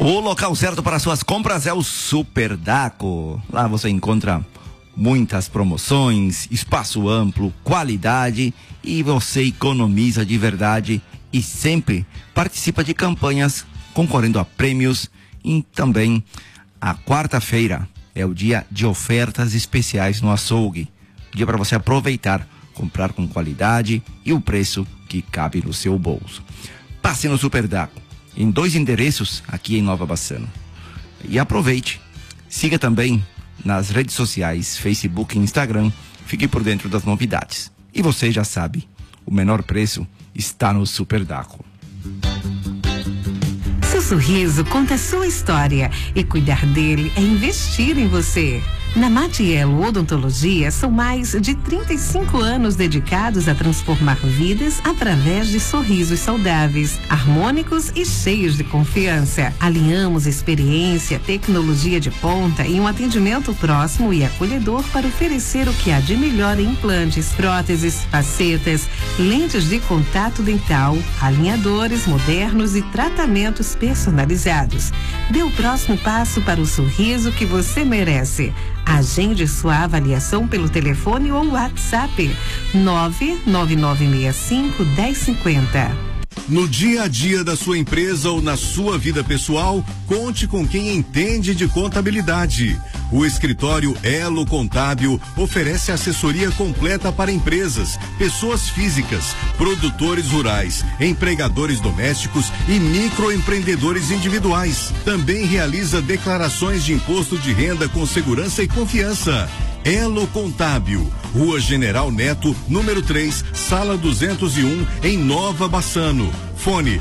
O local certo para suas compras é o Super Daco. Lá você encontra muitas promoções, espaço amplo, qualidade e você economiza de verdade e sempre participa de campanhas concorrendo a prêmios. E também a quarta-feira é o dia de ofertas especiais no açougue. Dia para você aproveitar, comprar com qualidade e o preço que cabe no seu bolso. Passe no Super Daco, em 2 endereços aqui em Nova Bassano. E aproveite. Siga também nas redes sociais, Facebook e Instagram. Fique por dentro das novidades. E você já sabe, o menor preço está no Super Daco. Seu sorriso conta a sua história e cuidar dele é investir em você. Na Matiello Odontologia são mais de 35 anos dedicados a transformar vidas através de sorrisos saudáveis, harmônicos e cheios de confiança. Alinhamos experiência, tecnologia de ponta e um atendimento próximo e acolhedor para oferecer o que há de melhor em implantes, próteses, facetas, lentes de contato dental, alinhadores modernos e tratamentos personalizados. Dê o próximo passo para o sorriso que você merece. Agende sua avaliação pelo telefone ou WhatsApp 99965-1050. No dia a dia da sua empresa ou na sua vida pessoal, conte com quem entende de contabilidade. O escritório Elo Contábil oferece assessoria completa para empresas, pessoas físicas, produtores rurais, empregadores domésticos e microempreendedores individuais. Também realiza declarações de imposto de renda com segurança e confiança. Elo Contábil, Rua General Neto, número 3, Sala 201, em Nova Bassano. Fone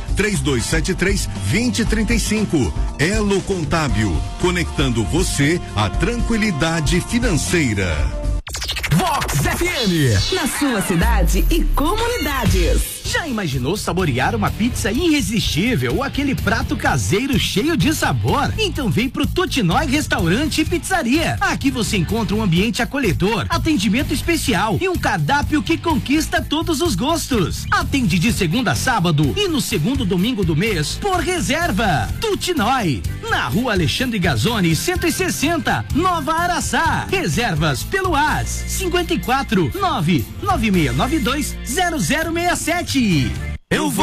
3273-2035. Elo Contábil, conectando você à tranquilidade financeira. Vox FM, na sua cidade e comunidades. Já imaginou saborear uma pizza irresistível ou aquele prato caseiro cheio de sabor? Então vem pro Tutinói Restaurante e Pizzaria. Aqui você encontra um ambiente acolhedor, atendimento especial e um cardápio que conquista todos os gostos. Atende de segunda a sábado e no segundo domingo do mês por reserva. Tutinói, na Rua Alexandre Gazzoni, 160, Nova Araçá. Reservas pelo AS 54 99692 0067. Eu vou